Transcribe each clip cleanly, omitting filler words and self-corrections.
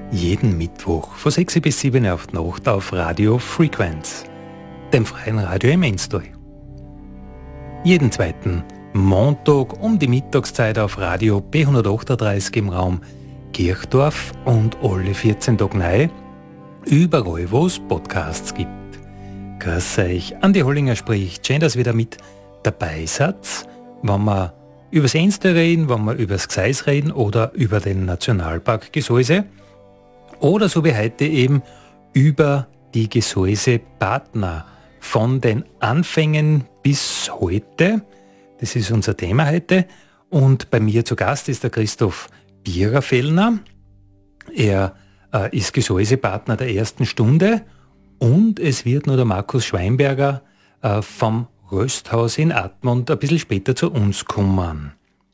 Jeden Mittwoch von 6 bis 7 auf die Nacht auf Radio Frequenz, dem freien Radio im Enstall. Jeden zweiten Montag um die Mittagszeit auf Radio B138 im Raum Kirchdorf und alle 14 Tage neu, überall wo es Podcasts gibt. Grüß euch, Andi Hollinger spricht. Schön, dass ihr wieder mit dabei seid, wenn wir über das Enstall reden, wenn wir über das Gseis reden oder über den Nationalpark Gesäuse. Oder so wie heute eben über die Gesäuse-Partner von den Anfängen bis heute. Das ist unser Thema heute. Und bei mir zu Gast ist der Christoph Biererfellner. Er ist Gesäuse-Partner der ersten Stunde. Und es wird noch der Markus Schweinberger vom Rösthaus in Admont ein bisschen später zu uns kommen.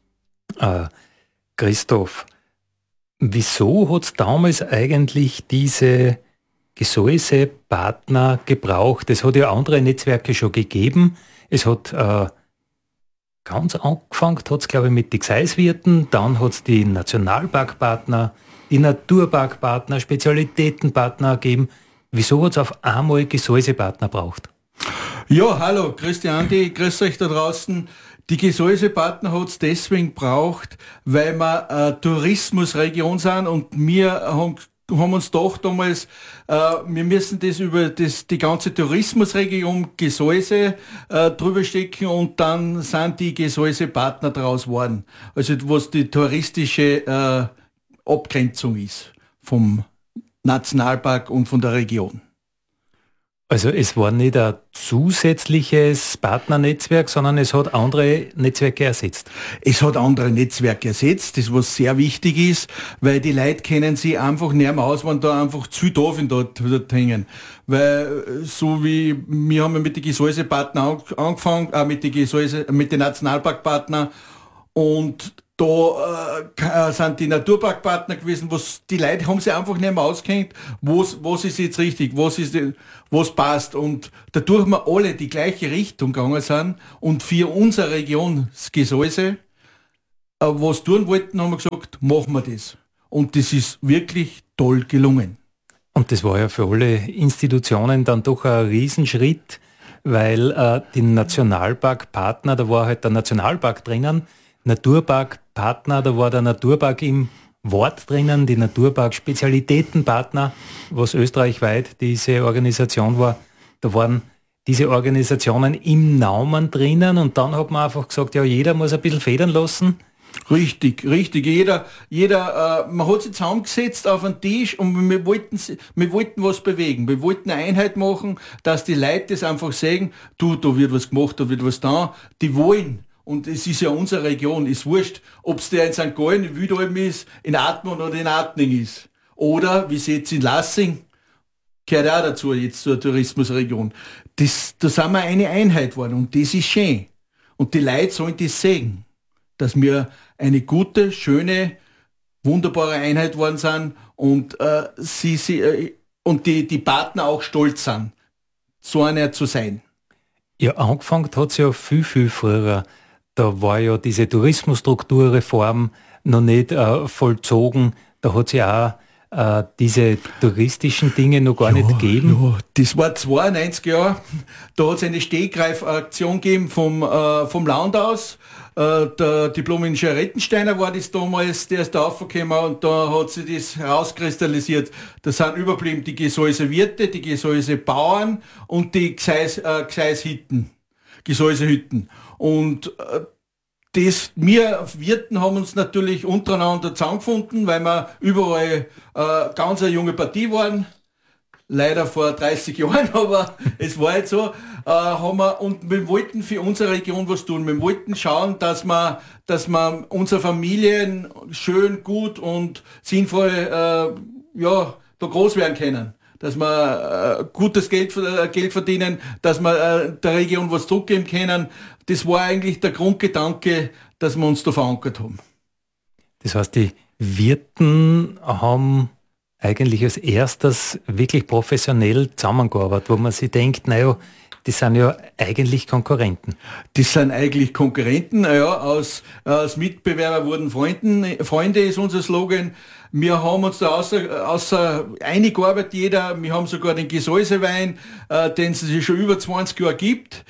Christoph, wieso hat es damals eigentlich diese Gesäuse-Partner gebraucht? Es hat ja andere Netzwerke schon gegeben. Es hat ganz angefangen, hat es glaube ich mit den Gseiswirten, dann hat es die Nationalparkpartner, die Naturparkpartner, Spezialitätenpartner gegeben. Wieso hat es auf einmal Gesäusepartner braucht? Ja, hallo, grüß dich Andi, grüß euch da draußen. Die Gesäusepartner hat es deswegen braucht, weil wir eine Tourismusregion sind und wir haben uns gedacht damals, wir müssen das über die ganze Tourismusregion Gesäuse drüber stecken und dann sind die Gesäusepartner draus geworden. Also was die touristische Abgrenzung ist vom Nationalpark und von der Region. Also es war nicht ein zusätzliches Partnernetzwerk, sondern es hat andere Netzwerke ersetzt. Es hat andere Netzwerke ersetzt, das was sehr wichtig ist, weil die Leute kennen sich einfach nicht mehr aus, wenn da einfach zu Tafeln dort hängen. Weil so wie wir haben mit den Gesäusepartnern angefangen, auch mit den Nationalparkpartnern, und da sind die Naturparkpartner gewesen, die Leute haben sich einfach nicht mehr auskennt, was ist jetzt richtig, was passt. Und dadurch wir alle die gleiche Richtung gegangen sind und für unsere Region, das Gesäuse, was tun wollten, haben wir gesagt, machen wir das. Und das ist wirklich toll gelungen. Und das war ja für alle Institutionen dann doch ein Riesenschritt, weil die Nationalparkpartner, da war halt der Nationalpark drinnen, Naturparkpartner, da war der Naturpark im Wort drinnen, die Naturpark-Spezialitätenpartner, was österreichweit diese Organisation war, da waren diese Organisationen im Namen drinnen und dann hat man einfach gesagt, ja, jeder muss ein bisschen federn lassen. Richtig. Jeder, man hat sich zusammengesetzt auf einen Tisch und wir wollten was bewegen. Wir wollten eine Einheit machen, dass die Leute das einfach sagen, da wird was gemacht, da wird was da. Die wollen. Und es ist ja unsere Region, ist wurscht, ob es der in St. Gallen, in Wüdalm ist, in Admont oder in Adning ist. Oder, wie es jetzt in Lassing, gehört auch dazu, jetzt zur Tourismusregion. Da sind wir eine Einheit geworden und das ist schön. Und die Leute sollen das sehen, dass wir eine gute, schöne, wunderbare Einheit geworden sind und die Partner auch stolz sind, so einer zu sein. Ja, angefangen hat es ja viel, viel früher. Da war ja diese Tourismusstrukturreform noch nicht vollzogen. Da hat es ja auch diese touristischen Dinge noch gar nicht gegeben. Ja, das war 92 Jahre. Da hat es eine Stehgreifaktion gegeben vom Land aus. Der diplomische Rettensteiner war das damals, der ist da aufgekommen und da hat sich das herauskristallisiert. Da sind überblieben die Gesäusewirte, die Gesäusebauern und die Gesäushütten. Und wir Wirten haben uns natürlich untereinander zusammengefunden, weil wir überall ganz eine junge Partie waren. Leider vor 30 Jahren, aber es war jetzt so. Und wir wollten für unsere Region was tun. Wir wollten schauen, dass wir unsere Familien schön, gut und sinnvoll da groß werden können. Dass wir gutes Geld verdienen, dass wir der Region was zurückgeben können. Das war eigentlich der Grundgedanke, dass wir uns da verankert haben. Das heißt, die Wirten haben eigentlich als erstes wirklich professionell zusammengearbeitet, wo man sich denkt, naja, Das sind ja eigentlich Konkurrenten. Das sind eigentlich Konkurrenten, ja, aus Mitbewerber wurden Freunde ist unser Slogan. Wir haben uns da außer eingearbeitet jeder, wir haben sogar den Gesäusewein, den es sich schon über 20 Jahre gibt,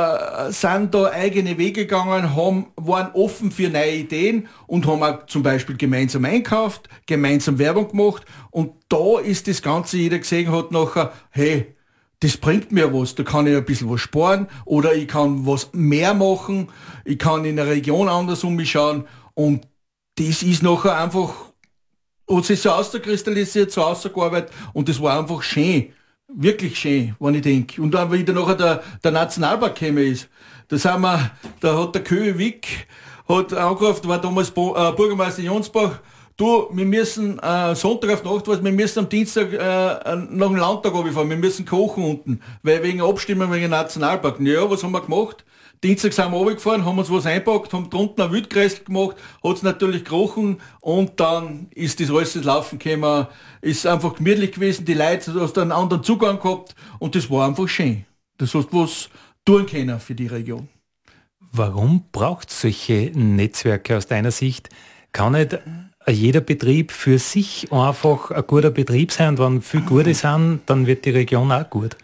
sind da eigene Wege gegangen, waren offen für neue Ideen und haben auch zum Beispiel gemeinsam einkauft, gemeinsam Werbung gemacht und da ist das Ganze, jeder gesehen hat nachher, hey, das bringt mir was, da kann ich ein bisschen was sparen oder ich kann was mehr machen, ich kann in der Region anders um mich schauen und das ist nachher einfach, hat sich so auskristallisiert, so ausgearbeitet und das war einfach schön, wirklich schön, wenn ich denke. Und dann wieder nachher der Nationalpark gekommen ist, da hat der Köhe Wick hat angerufen, war damals Bürgermeister Jonsbach, du, wir müssen Sonntag auf Nacht was, wir müssen am Dienstag nach dem Landtag runterfahren, wir müssen kochen unten, weil wegen Abstimmung wegen Nationalpark. Ja, was haben wir gemacht? Dienstag sind wir runtergefahren, haben uns was einpackt, haben drunten ein Wildkreisel gemacht, hat's natürlich gerochen und dann ist das alles ins Laufen gekommen, ist einfach gemütlich gewesen, die Leute hast einen anderen Zugang gehabt und das war einfach schön. Das hast was tun können für die Region. Warum braucht es solche Netzwerke aus deiner Sicht? Kann nicht jeder Betrieb für sich einfach ein guter Betrieb sein und wenn viele gute sind, dann wird die Region auch gut?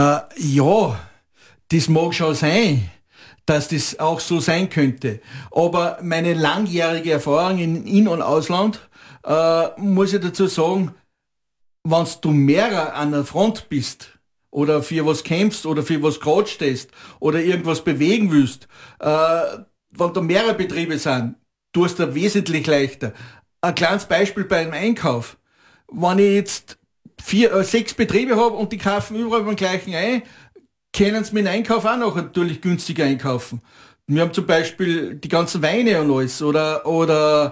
Ja, das mag schon sein, dass das auch so sein könnte. Aber meine langjährige Erfahrung in In- und Ausland, muss ich dazu sagen, wenn du mehr an der Front bist oder für was kämpfst oder für was gerade stehst oder irgendwas bewegen willst, wenn da mehrere Betriebe sind, tust du wesentlich leichter. Ein kleines Beispiel beim Einkauf. Wenn ich jetzt 6 Betriebe habe und die kaufen überall beim gleichen ein, können sie mit dem Einkauf auch noch natürlich günstiger einkaufen. Wir haben zum Beispiel die ganzen Weine und alles oder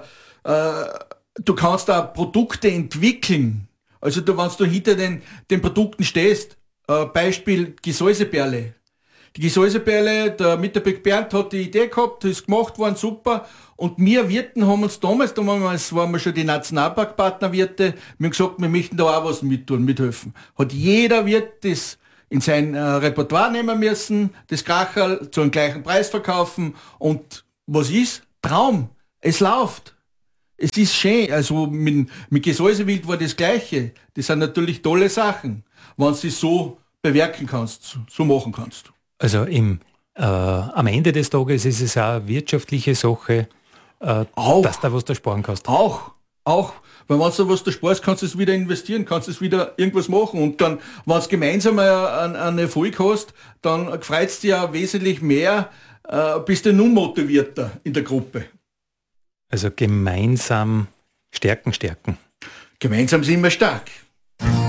du kannst da Produkte entwickeln. Also wenn du hinter den Produkten stehst, Beispiel Gesäuseperle. Die Gesäuseperle, der Mitterbeck Bernd hat die Idee gehabt, das ist gemacht worden, super. Und wir Wirten haben uns damals waren wir schon die Nationalparkpartnerwirte, wir haben gesagt, wir möchten da auch was mithelfen. Hat jeder Wirt das in sein Repertoire nehmen müssen, das Kracherl zu einem gleichen Preis verkaufen und was ist? Traum. Es läuft. Es ist schön. Also mit Gesäusewild war das Gleiche. Das sind natürlich tolle Sachen, wenn du es so bewerken kannst, so machen kannst. Also am Ende des Tages ist es auch eine wirtschaftliche Sache, dass da was du sparen kannst. Auch. Weil wenn du was da sparst, kannst du es wieder investieren, kannst du es wieder irgendwas machen. Und dann, wenn du gemeinsam einen Erfolg hast, dann freut es dich ja wesentlich mehr, bist du nun motivierter in der Gruppe. Also gemeinsam stärken. Gemeinsam sind wir stark.